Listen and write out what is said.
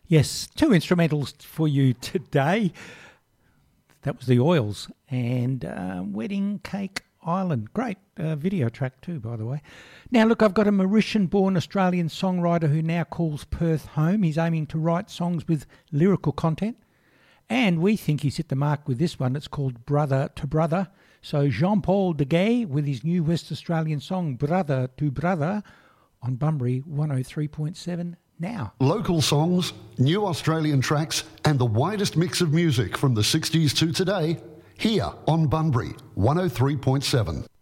Yes, two instrumentals for you today. That was the Oils and Wedding Cake Island. Great video track too, by the way. Now, look, I've got a Mauritian-born Australian songwriter who now calls Perth home. He's aiming to write songs with lyrical content. And we think he's hit the mark with this one. It's called Brother to Brother. So Jean-Paul Deguay with his new West Australian song Brother to Brother on Bunbury 103.7 now. Local songs, new Australian tracks, and the widest mix of music from the 60s to today, here on Bunbury 103.7.